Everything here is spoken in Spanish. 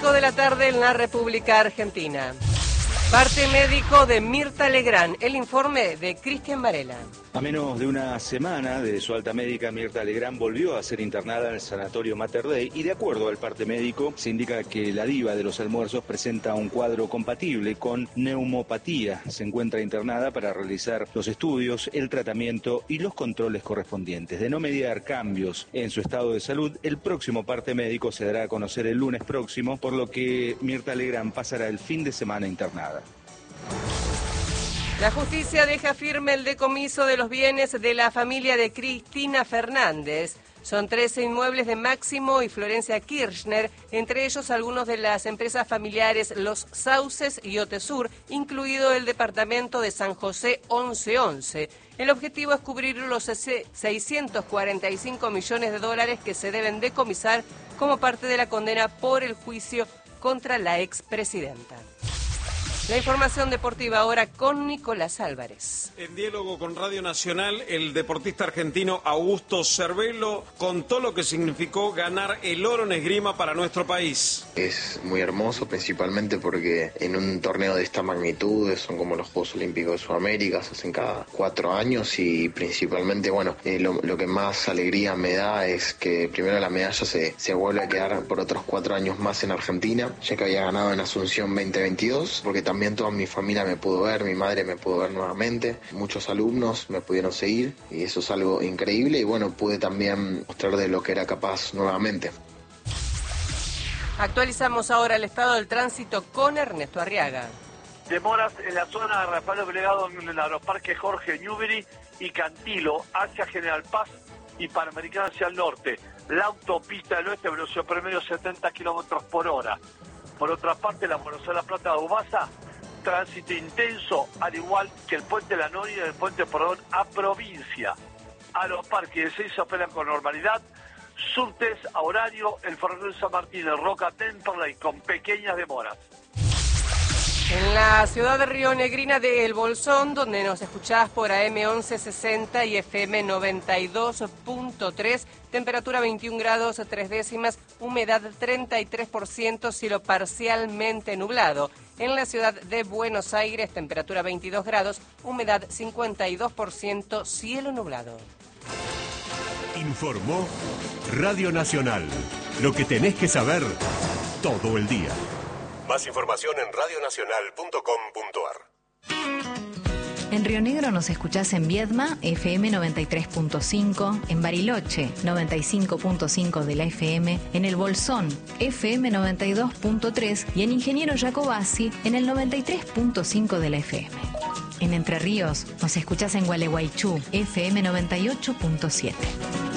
5 de la tarde en la República Argentina. Parte médico de Mirta Legrand. El informe de Cristian Varela. A menos de una semana de su alta médica, Mirta Legrand volvió a ser internada en el sanatorio Mater Dei y de acuerdo al parte médico se indica que la diva de los almuerzos presenta un cuadro compatible con neumopatía. Se encuentra internada para realizar los estudios, el tratamiento y los controles correspondientes. De no mediar cambios en su estado de salud, el próximo parte médico se dará a conocer el lunes próximo, por lo que Mirta Legrand pasará el fin de semana internada. La justicia deja firme el decomiso de los bienes de la familia de Cristina Fernández. Son 13 inmuebles de Máximo y Florencia Kirchner, entre ellos algunos de las empresas familiares Los Sauces y Otesur, incluido el departamento de San José 1111. El objetivo es cubrir los 645 millones de dólares que se deben decomisar como parte de la condena por el juicio contra la expresidenta. La información deportiva ahora con Nicolás Álvarez. En diálogo con Radio Nacional, el deportista argentino Augusto Cervello contó lo que significó ganar el oro en esgrima para nuestro país. Es muy hermoso, principalmente porque en un torneo de esta magnitud, son como los Juegos Olímpicos de Sudamérica, se hacen cada 4 años y principalmente, lo que más alegría me da es que primero la medalla se vuelve a quedar por otros 4 años más en Argentina, ya que había ganado en Asunción 2022, porque también toda mi familia me pudo ver, mi madre me pudo ver nuevamente, muchos alumnos me pudieron seguir y eso es algo increíble y pude también mostrar de lo que era capaz nuevamente. Actualizamos ahora el estado del tránsito con Ernesto Arriaga. Demoras en la zona de Rafael Obligado en el aeroparque Jorge Newbery y Cantilo hacia General Paz y Panamericana hacia el norte. La autopista del oeste, velocidad promedio 70 kilómetros por hora. Por otra parte, la Buenos Aires La Plata de Ubasa, tránsito intenso, al igual que el puente La Noria y el puente Perdón a Provincia. A los parques de Seiza operan con normalidad, subtes a horario, el Ferrocarril San Martín, el Roca Temperley con pequeñas demoras. En la ciudad de Río Negrina de El Bolsón, donde nos escuchás por AM 1160 y FM 92.3, temperatura 21 grados 3 décimas, humedad 33%, cielo parcialmente nublado. En la ciudad de Buenos Aires, temperatura 22 grados, humedad 52%, cielo nublado. Informó Radio Nacional. Lo que tenés que saber todo el día. Más información en radionacional.com.ar. En Río Negro nos escuchás en Viedma, FM 93.5, en Bariloche, 95.5 de la FM, en El Bolsón, FM 92.3 y en Ingeniero Jacobasi, en el 93.5 de la FM. En Entre Ríos nos escuchás en Gualeguaychú, FM 98.7.